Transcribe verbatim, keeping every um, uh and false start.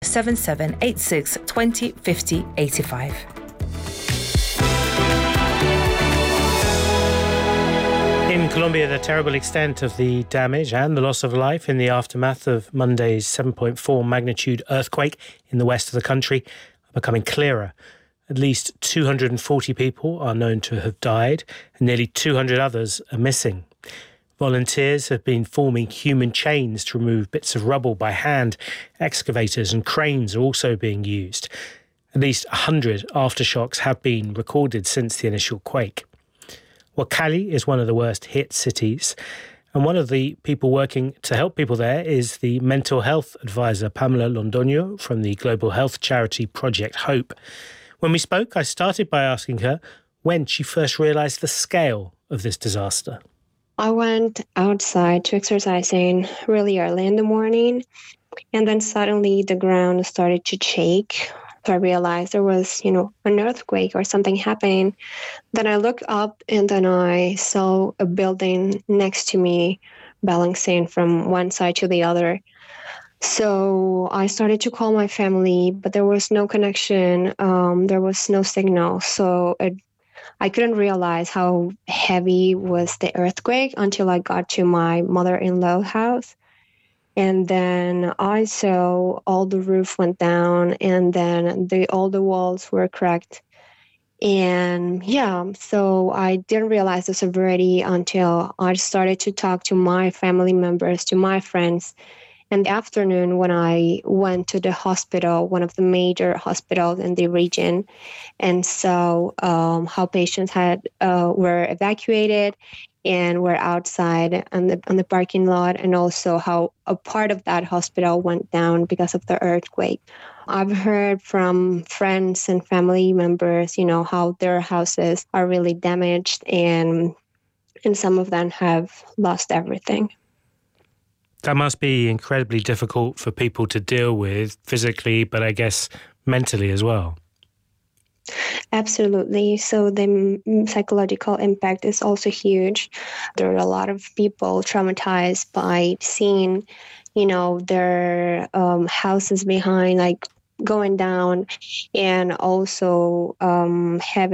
seven seven eight six two zero five zero eight five. In Colombia, the terrible extent of the damage and the loss of life in the aftermath of Monday's seven point four magnitude earthquake in the west of the country are becoming clearer. At least two hundred forty people are known to have died, and nearly two hundred others are missing. Volunteers have been forming human chains to remove bits of rubble by hand. Excavators and cranes are also being used. At least one hundred aftershocks have been recorded since the initial quake. Well, Cali is one of the worst hit cities, and one of the people working to help people there is the mental health advisor Pamela Londoño from the global health charity Project Hope. When we spoke, I started by asking her when she first realised the scale of this disaster. I went outside to exercising really early in the morning, and then suddenly the ground started to shake. So I realized there was, you know, an earthquake or something happening. Then I looked up and then I saw a building next to me balancing from one side to the other. So I started to call my family, but there was no connection. Um, there was no signal. So it, I couldn't realize how heavy was the earthquake until I got to my mother-in-law's house. And then I saw all the roof went down, and then the all the walls were cracked. And yeah, so I didn't realize the severity until I started to talk to my family members, to my friends. In the afternoon, when I went to the hospital, one of the major hospitals in the region, and saw um, how patients had uh, were evacuated and were outside on the on the parking lot, and also how a part of that hospital went down because of the earthquake. I've heard from friends and family members, you know, how their houses are really damaged, and and some of them have lost everything. That must be incredibly difficult for people to deal with physically, but I guess mentally as well. Absolutely. So the psychological impact is also huge. There are a lot of people traumatized by seeing, you know, their um, houses behind, like going down, and also um, having